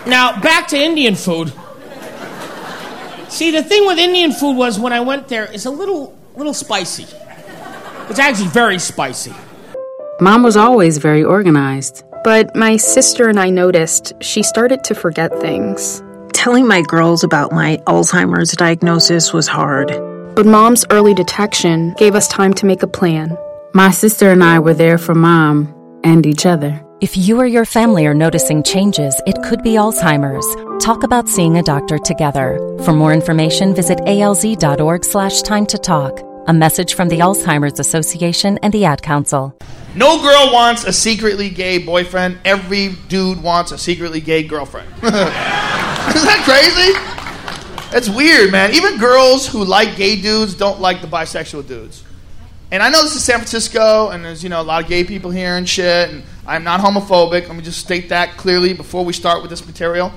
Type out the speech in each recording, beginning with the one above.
Now, back to Indian food. See, the thing with Indian food was when I went there, it's a little spicy. It's actually very spicy. Mom was always very organized. But my sister and I noticed she started to forget things. Telling my girls about my Alzheimer's diagnosis was hard. But Mom's early detection gave us time to make a plan. My sister and I were there for Mom and each other. If you or your family are noticing changes, it could be Alzheimer's. Talk about seeing a doctor together. For more information, visit alz.org/time-to-talk. A message from the Alzheimer's Association and the Ad Council. No girl wants a secretly gay boyfriend. Every dude wants a secretly gay girlfriend. Isn't that crazy? It's weird, man. Even girls who like gay dudes don't like the bisexual dudes. And I know this is San Francisco, and there's, a lot of gay people here and shit, and I'm not homophobic. Let me just state that clearly before we start with this material.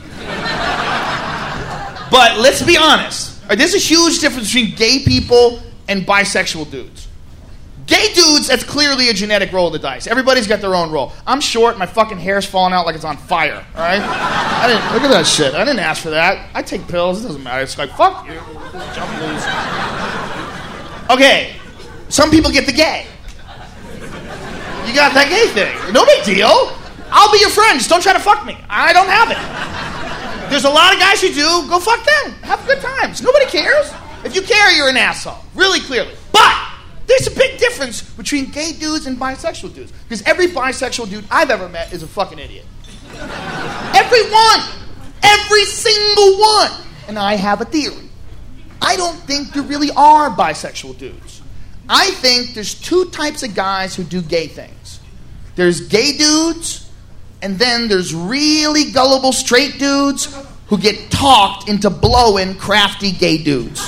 But let's be honest. There's a huge difference between gay people and bisexual dudes. Gay dudes, that's clearly a genetic roll of the dice. Everybody's got their own role. I'm short, my fucking hair's falling out like it's on fire, all right? Look at that shit. I didn't ask for that. I take pills, it doesn't matter. It's like, fuck you. Jump loose. Okay. Some people get the gay. You got that gay thing. No big deal. I'll be your friend. Just don't try to fuck me. I don't have it. There's a lot of guys who do. Go fuck them. Have good times. Nobody cares. If you care, you're an asshole. Really clearly. But there's a big difference between gay dudes and bisexual dudes. Because every bisexual dude I've ever met is a fucking idiot. Every one. Every single one. And I have a theory. I don't think there really are bisexual dudes. I think there's two types of guys who do gay things. There's gay dudes, and then there's really gullible straight dudes who get talked into blowing crafty gay dudes.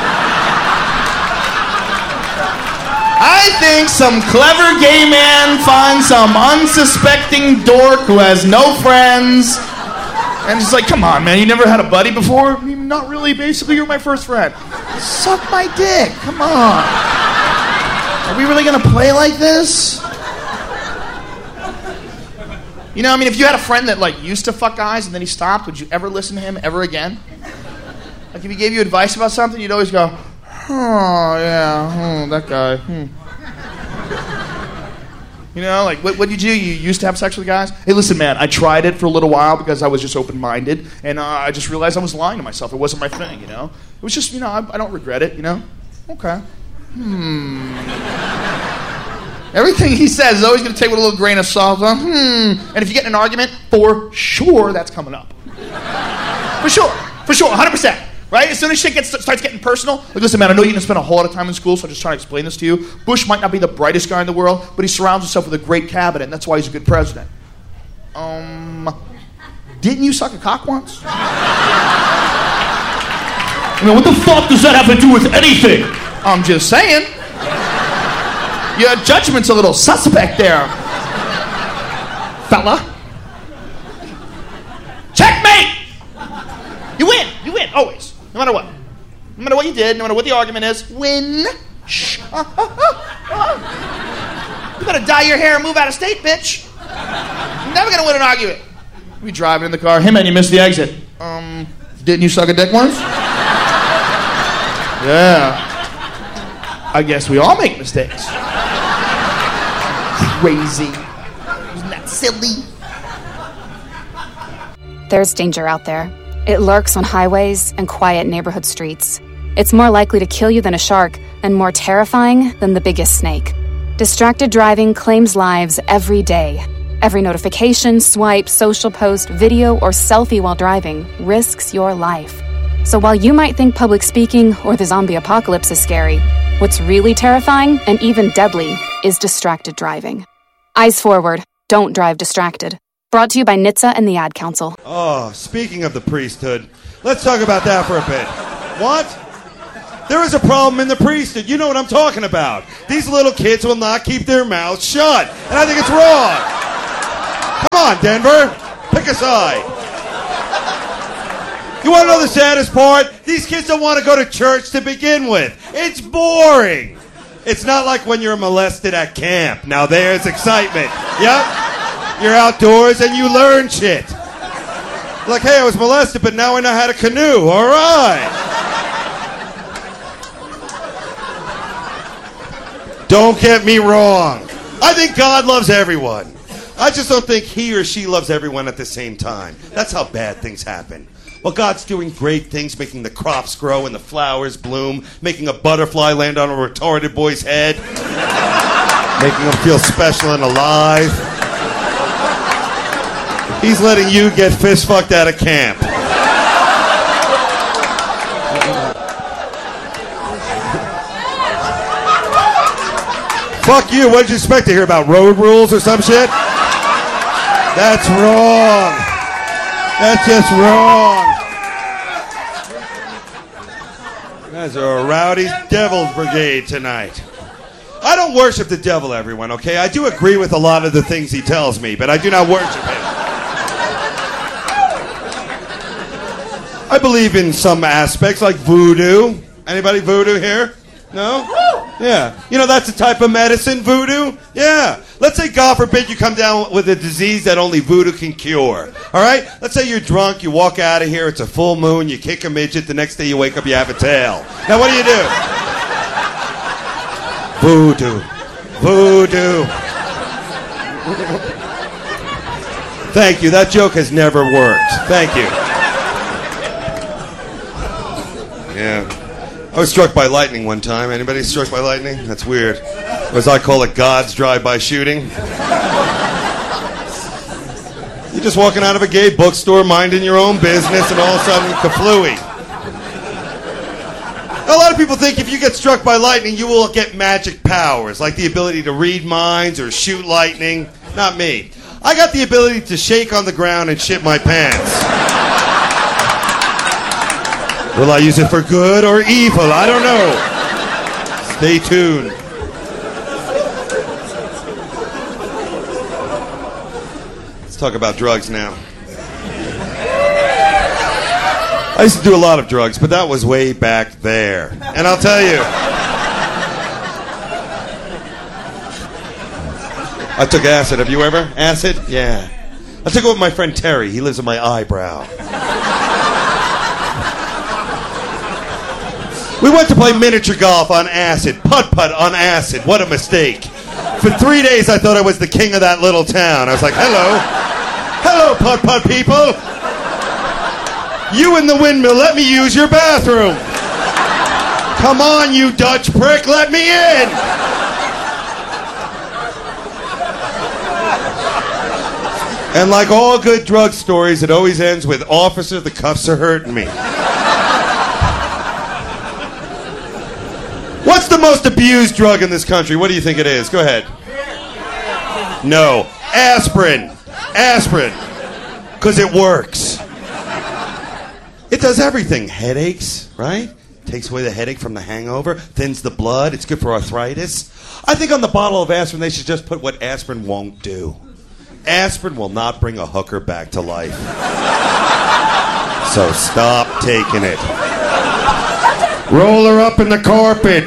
I think some clever gay man finds some unsuspecting dork who has no friends, and he's like, come on, man, you never had a buddy before? Not really, basically, you're my first friend. Suck my dick, come on. Are we really going to play like this? If you had a friend that, used to fuck guys and then he stopped, would you ever listen to him ever again? Like, if he gave you advice about something, you'd always go, oh, yeah, that guy. What did you do? You used to have sex with guys? Hey, listen, man, I tried it for a little while because I was just open-minded, and I just realized I was lying to myself. It wasn't my thing, It was just, I don't regret it, Okay. Everything he says is always going to take with a little grain of salt. And if you get in an argument, for sure that's coming up. For sure, 100%. Right? As soon as shit starts getting personal, listen, man, I know you're going to spend a whole lot of time in school, so I'm just trying to explain this to you. Bush might not be the brightest guy in the world, but he surrounds himself with a great cabinet, and that's why he's a good president. Didn't you suck a cock once? What the fuck does that have to do with anything? I'm just saying. Your judgment's a little suspect there, fella. Checkmate! You win, always. No matter what. No matter what you did, no matter what the argument is, win. Shh. You better dye your hair and move out of state, bitch. You're never gonna win an argument. We driving in the car. Hey, man, you missed the exit. Didn't you suck a dick once? Yeah. I guess we all make mistakes. Crazy. Isn't that silly? There's danger out there. It lurks on highways and quiet neighborhood streets. It's more likely to kill you than a shark, and more terrifying than the biggest snake. Distracted driving claims lives every day. Every notification, swipe, social post, video, or selfie while driving risks your life. So while you might think public speaking or the zombie apocalypse is scary, what's really terrifying and even deadly is distracted driving. Eyes forward. Don't drive distracted. Brought to you by NHTSA and the Ad Council. Oh, speaking of the priesthood, let's talk about that for a bit. What? There is a problem in the priesthood. You know what I'm talking about. These little kids will not keep their mouths shut. And I think it's wrong. Come on, Denver. Pick a side. You want to know the saddest part? These kids don't want to go to church to begin with. It's boring. It's not like when you're molested at camp. Now there's excitement. Yep. You're outdoors and you learn shit. Like, hey, I was molested, but now I know how to canoe. All right. Don't get me wrong. I think God loves everyone. I just don't think he or she loves everyone at the same time. That's how bad things happen. Well, God's doing great things, making the crops grow and the flowers bloom, making a butterfly land on a retarded boy's head, making him feel special and alive. He's letting you get fist fucked out of camp. Fuck you. What did you expect to hear about road rules or some shit? That's wrong. That's just wrong. You guys are a rowdy devil's brigade tonight. I don't worship the devil, everyone, okay? I do agree with a lot of the things he tells me, but I do not worship him. I believe in some aspects, like voodoo. Anybody voodoo here? No? Yeah. You know, that's a type of medicine, voodoo? Yeah. Let's say, God forbid, you come down with a disease that only voodoo can cure. All right? Let's say you're drunk, you walk out of here, it's a full moon, you kick a midget, the next day you wake up, you have a tail. Now, what do? Voodoo. Voodoo. Thank you. That joke has never worked. Thank you. Yeah. I was struck by lightning one time. Anybody struck by lightning? That's weird. Or as I call it, God's drive-by shooting. You're just walking out of a gay bookstore, minding your own business, and all of a sudden, kaflooey. A lot of people think if you get struck by lightning, you will get magic powers, like the ability to read minds or shoot lightning. Not me. I got the ability to shake on the ground and shit my pants. Will I use it for good or evil? I don't know. Stay tuned. Let's talk about drugs now. I used to do a lot of drugs, but that was way back there. And I'll tell you, I took acid. Have you ever? Acid? Yeah. I took it with my friend Terry. He lives in my eyebrow. We went to play miniature golf on acid, putt-putt on acid. What a mistake. For 3 days, I thought I was the king of that little town. I was like, hello. Hello, putt-putt people. You in the windmill, let me use your bathroom. Come on, you Dutch prick, let me in. And like all good drug stories, it always ends with, officer, the cuffs are hurting me. What's the most abused drug in this country? What do you think it is? Go ahead. No. Aspirin. Aspirin. Because it works. It does everything. Headaches, right? Takes away the headache from the hangover. Thins the blood. It's good for arthritis. I think on the bottle of aspirin, they should just put what aspirin won't do. Aspirin will not bring a hooker back to life. So stop taking it. Roll her up in the carpet.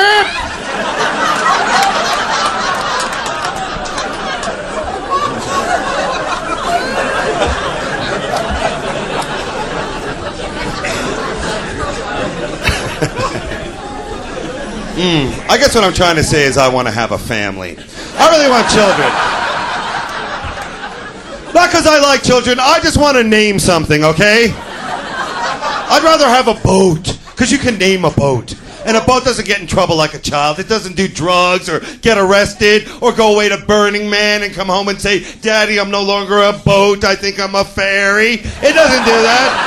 I guess what I'm trying to say is I want to have a family. I really want children. Not because I like children. I just want to name something, okay? I'd rather have a boat. Because you can name a boat. And a boat doesn't get in trouble like a child. It doesn't do drugs or get arrested or go away to Burning Man and come home and say, Daddy, I'm no longer a boat. I think I'm a ferry. It doesn't do that.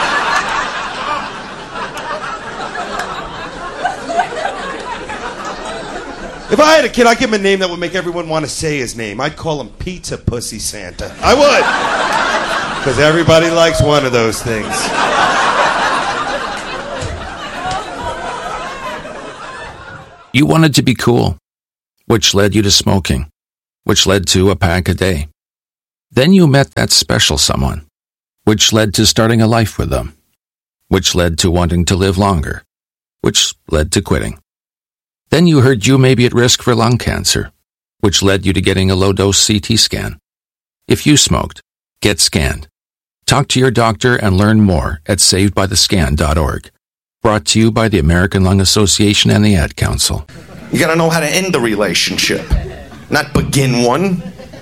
If I had a kid, I'd give him a name that would make everyone want to say his name. I'd call him Pizza Pussy Santa. I would. Because everybody likes one of those things. You wanted to be cool, which led you to smoking, which led to a pack a day. Then you met that special someone, which led to starting a life with them, which led to wanting to live longer, which led to quitting. Then you heard you may be at risk for lung cancer, which led you to getting a low-dose CT scan. If you smoked, get scanned. Talk to your doctor and learn more at savedbythescan.org. Brought to you by the American Lung Association and the Ad Council. You gotta know how to end the relationship, not begin one.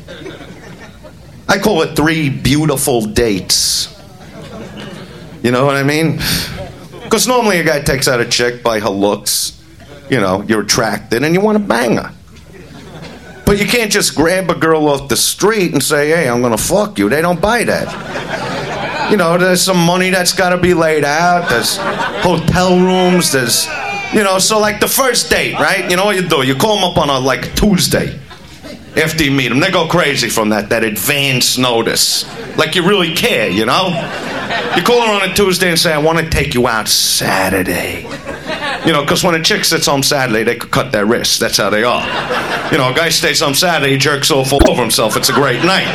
I call it 3 beautiful dates. You know what I mean? Because normally a guy takes out a chick by her looks. You know, you're attracted and you want to bang her. But you can't just grab a girl off the street and say, hey, I'm gonna fuck you. They don't buy that. You know, there's some money that's gotta be laid out. There's hotel rooms, there's, you know, so like the first date, right? You know what you do? You call them up on a, like, Tuesday. After you meet them, they go crazy from that advance notice. Like you really care, you know? You call her on a Tuesday and say, I want to take you out Saturday. You know, because when a chick sits home Saturday, they could cut their wrists. That's how they are. You know, a guy stays home Saturday, he jerks off all over himself. It's a great night.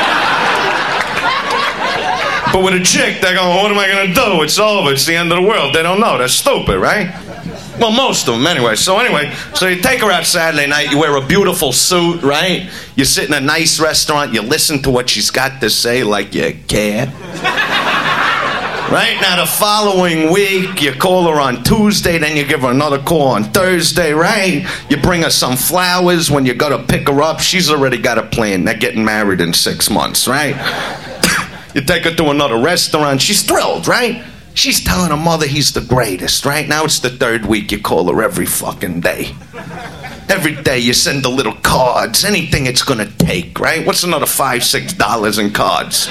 But with a chick, they're going, what am I going to do? It's over. It's the end of the world. They don't know. They're stupid, right? Well, most of them, anyway. So you take her out Saturday night, you wear a beautiful suit, right? You sit in a nice restaurant, you listen to what she's got to say like you care. Right? Now, the following week, you call her on Tuesday, then you give her another call on Thursday, right? You bring her some flowers. When you go to pick her up, she's already got a plan. They're getting married in 6 months, right? You take her to another restaurant, she's thrilled, right? She's telling her mother he's the greatest, right? Now it's the 3rd week, you call her every fucking day. Every day you send her little cards, anything it's gonna take, right? What's another $5, $6 in cards?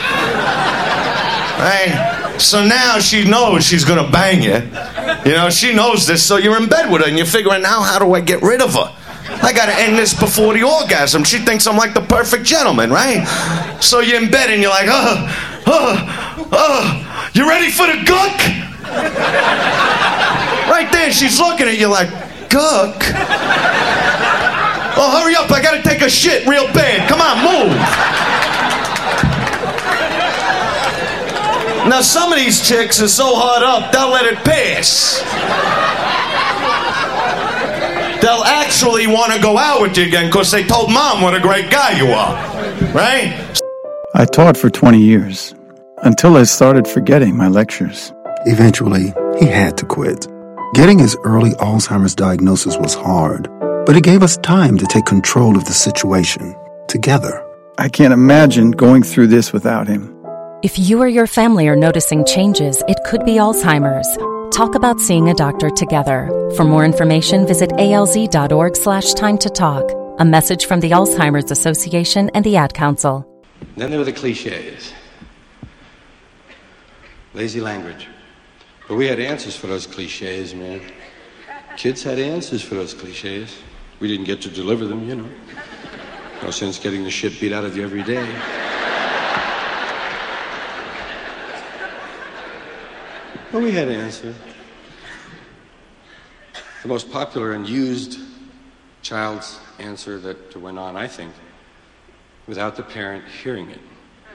Right? So now she knows she's gonna bang you. You know, she knows this, so you're in bed with her and you're figuring out, how do I get rid of her? I gotta end this before the orgasm. She thinks I'm like the perfect gentleman, right? So you're in bed and you're like, you ready for the gook? Right there, she's looking at you like, gook? Oh, hurry up, I gotta take a shit real bad. Come on, move. Now, some of these chicks are so hard up, they'll let it pass. They'll actually want to go out with you again because they told mom what a great guy you are, right? I taught for 20 years, until I started forgetting my lectures. Eventually, he had to quit. Getting his early Alzheimer's diagnosis was hard, but it gave us time to take control of the situation, together. I can't imagine going through this without him. If you or your family are noticing changes, it could be Alzheimer's. Talk about seeing a doctor together. For more information, visit alz.org/time to talk. A message from the Alzheimer's Association and the Ad Council. Then there were the cliches. Lazy language. But we had answers for those cliches, man. Kids had answers for those cliches. We didn't get to deliver them, you know. No sense getting the shit beat out of you every day. But we had answers. The most popular and used child's answer that went on, I think, without the parent hearing it,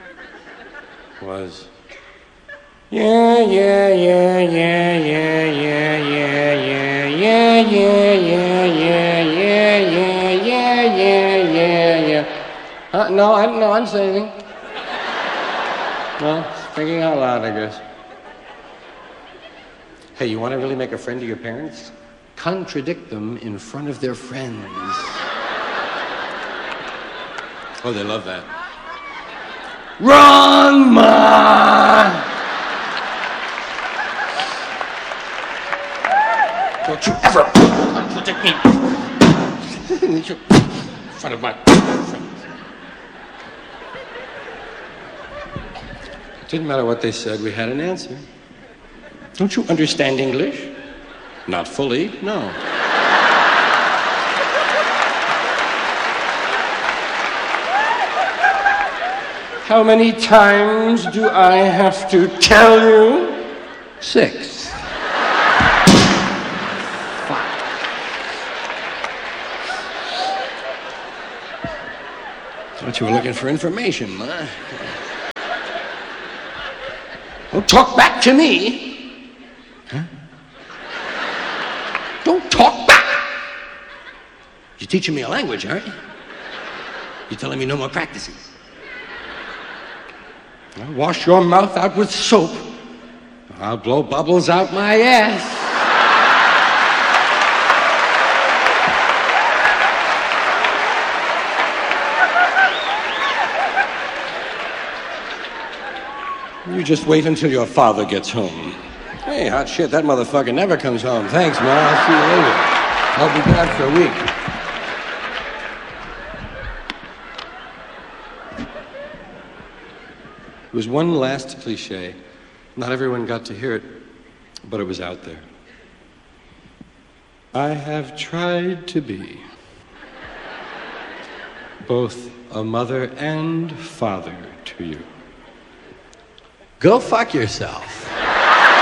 was, yeah, yeah, yeah, yeah, yeah, yeah, yeah, yeah, yeah, yeah, yeah, yeah, yeah, yeah, yeah, yeah, yeah. No, I didn't say anything. No, thinking out loud, I guess. Hey, you want to really make a friend of your parents? Contradict them in front of their friends. Oh, they love that. Wrong, Ma! Don't you ever contradict me in front of my friends. It didn't matter what they said, we had an answer. Don't you understand English? Not fully, no. How many times do I have to tell you? 6. 5. Thought you were looking for information, Ma. Don't talk back to me. Huh? Don't talk back. You're teaching me a language, aren't you? You're telling me no more practices. I'll wash your mouth out with soap. I'll blow bubbles out my ass. You just wait until your father gets home. Hey, hot shit, that motherfucker never comes home. Thanks, Ma. I'll see you later. I'll be back for a week. It was one last cliche. Not everyone got to hear it, but it was out there. I have tried to be both a mother and father to you. Go fuck yourself.